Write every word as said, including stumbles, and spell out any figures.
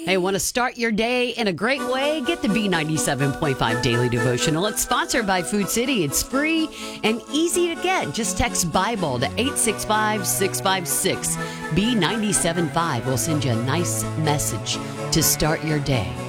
Hey, want to start your day in a great way? Get the B ninety-seven point five Daily Devotional. It's sponsored by Food City. It's free and easy to get. Just text Bible to eight six five, six five six. B ninety-seven point five will send you a nice message to start your day.